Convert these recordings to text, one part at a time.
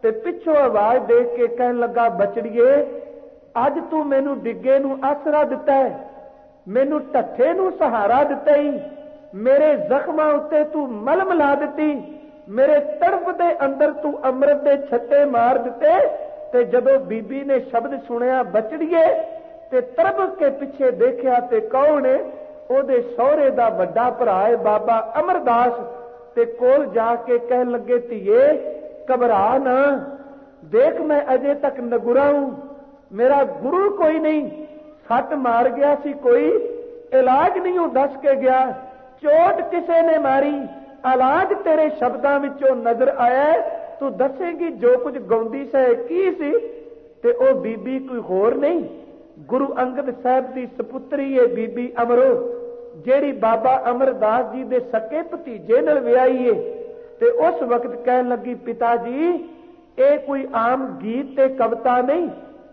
ते पिछों आवाज देख के कहन लगा, बचड़िए अज तू मैनू डिगे नू आसरा दिता है, मैनू ढट्ठे नू सहारा दिता ही, मेरे जख्मां उत्ते तू मलम ला दिती, मेरे तड़प दे अंदर तू अमृत दे छत्ते मार दिते। ते जदों बीबी ने शब्द सुनिया बचड़िए ते तरब के पिछे देखिया ते कौन है? ओदे सौहरे दा वड्डा भरा है बाबा अमरदास। ते कोल जाके कहन लगे, धीए घबरा ना, देख मैं अजे तक नगुरा हूं, मेरा गुरु कोई नहीं, सट मार गया सी कोई, इलाज नहीं हूं दस के गया, चोट किसे ने मारी, इलाज तेरे शब्दां विचों नजर आया, तू दसेगी जो कुछ गाउंदी सै की सी? ते ओ बीबी कोई होर नहीं, गुरु अंगद साहब दी सपुत्री है बीबी अमरो, जेड़ी बाबा अमरदास जी दे सके भतीजे नाल विआही है। ते उस वक्त कहन लगी, पिता जी ये कोई आम गीत ते कविता नहीं,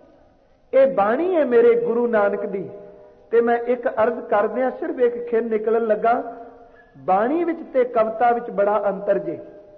ये बाणी है मेरे गुरु नानक दी। ते मैं एक अर्ज करदिया सिर्फ एक खिन निकलन लगा, बाणी विच ते कविता विच बड़ा अंतर जे।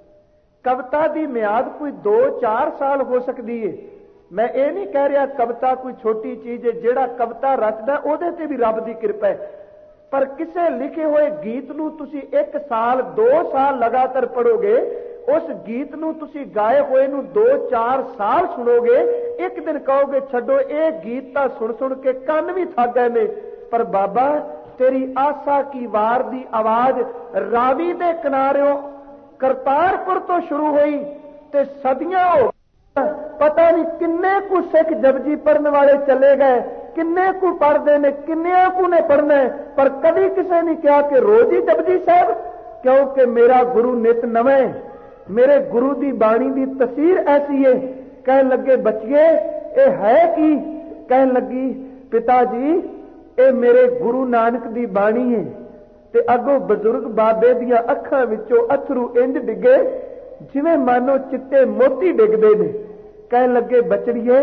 कविता दी म्याद कोई 2-4 साल हो सकती है। मैं ये नहीं कह रहा कविता कोई छोटी चीज है, जेड़ा कविता रचदा ओदे ते भी रब दी कृपा है, पर किसे लिखे हुए गीत नूं तुसी 1 साल 2 साल लगातार पढ़ोगे, उस गीत नूं तुसी गाए हुए नूं 2-4 साल सुनोगे, एक दिन कहोगे छड्डो ये गीत तां सुन सुन के कान भी थक गए ने। पर बाबा तेरी आशा की वार दी आवाज रावी दे किनारों करतारपुर तो शुरू हुई ते सदियां हो, पता नहीं किन्ने कु सिख जपजी पढ़ने वाले चले गए, किन्ने कु पढ़ते ने, किन्ने कु ने पढ़ना है, पर कभी किसी ने कहा कि रोज ही जपजी साहब, क्योंकि मेरा गुरु नित नवा है, मेरे गुरु की बाणी की तस्वीर ऐसी है। कहन लगे, बचिए ये है कि? कहन लगी, पिताजी ये मेरे गुरु नानक की बाणी है। ते अगों बजुर्ग बाबे दियां अखां विचों अथरू इंज डिगे जिवें मानो चिट्टे मोती डिगदे ने। कहन लगे, बचड़िए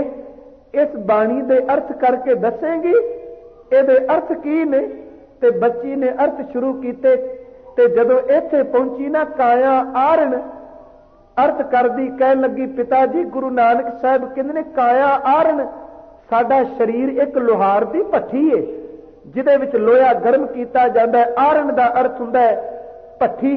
इस बाणी दे अर्थ करके दसेंगी, इहदे अर्थ की ने? ते बच्ची ने अर्थ शुरू कीते। ते जदों इत्थे पहुंची ना काया आरण अर्थ करदी, कहन लगी, पिताजी गुरु नानक साहब कहंदे ने काया आरण, साडा शरीर एक लोहार दी भट्ठी है जिहदे विच लोहा गर्म कीता जांदा है। आरण दा अर्थ हुंदा है भट्ठी,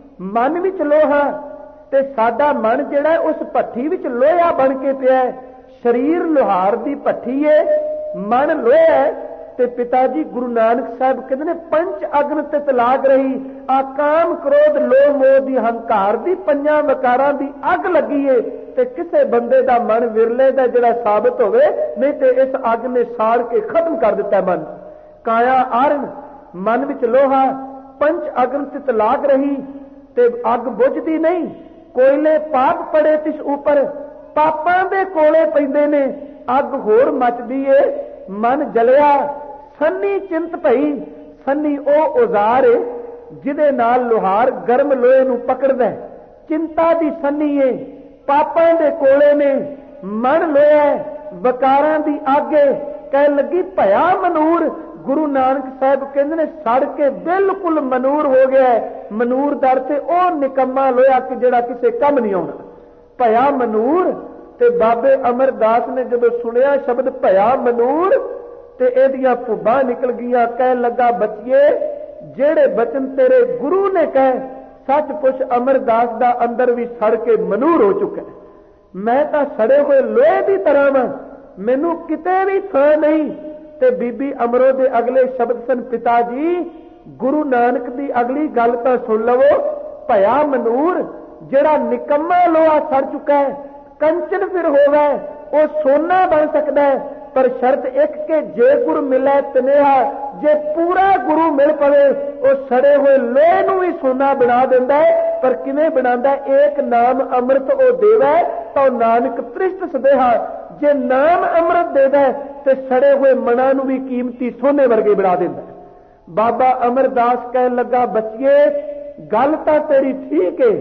मन विच लोहा, ते साडा मन जिहड़ा उस भट्ठी विच लोहा बन के पिया है। शरीर लोहार दी भट्ठी है, मन लोहा है। ते पिताजी गुरु नानक साहब कहते ने पंच अग्न ते तलाक रही, आकाम क्रोध लोभ मोह दी हंकार दी पंजां वकारां दी अग लगी है। ते किसे बंदे दा मन विरले दा जिहड़ा साबित होवे, नहीं ते इस अग ने साड़ के खत्म कर दिता मन। काया आरण, मन विच लोहा, पंच अग्न ते तलाक रही, ते अग बुझदी नहीं। कोयले पाप पड़े तिस ऊपर, पापां दे कोले पैंदे ने, अग होर मचदी है, मन जलिया। सन्नी चिंत भई, सन्नी ओ औजार है जिहदे नाल लोहार गर्म लोहे नूं पकड़दा है। चिंता दी सन्नी है, पापां दे कोले ने, मन लोहा है, वकारां दी अग है। कहन लगी, भया मनूर। गुरु नानक साहब कहंदे ने सड़ के बिल्कुल मनूर हो गया है। मनूर दर से ओ निकम्मा लोहा कि जिहड़ा किसे कम नहीं आउणा, भया मनूर। ते बाबे अमरदास ने जदों सुनिया शब्द भया मनूर, ते एदियां भुब्बां निकल गईयां। कहन लगा, बचिए जेड़े बचन तेरे गुरु ने कहे, सचमुच अमरदास दा अंदर भी सड़ के मनूर हो चुका है। मैं तां सड़े हुए लोहे की तरह वां, मैनू किते भी थां नहीं। ते बीबी अमरो दे अगले शब्द सन, पिताजी गुरु नानक दी अगली गल तां सुन लवो, भया मनूर जेड़ा निकम्मा लोहा सड़ चुका है, कंचन फिर होवे, वो सोना बन सकता है, पर शर्त एक के जे गुरु मिले तनेहा, जे पूरा गुरु मिल पवे वो सड़े हुए लोहे नूं भी सोना बना देंदा है। पर किवें बनांदा है? एक नाम अमृत ओ देवे तो नानक तृष्ट सदेहा। जे नाम अमृत देवे ते सड़े हुए मना नूं भी कीमती सोने वर्गे बना देंदा है। बाबा अमरदास कहन लगा, बचिए गल तां तेरी ठीक है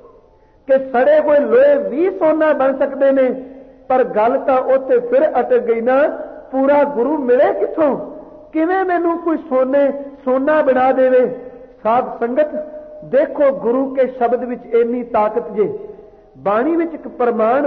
कि सड़े हुए लोहे भी सोना बन सकते ने, पर गल तां उत्थे फिर अटक गई ना, पूरा गुरु मिले किथों? किवें मैनू कोई सोना बना देवे? साध संगत देखो, गुरु के शब्द विच इन्नी ताकत जे, बाणी विच एक प्रमाण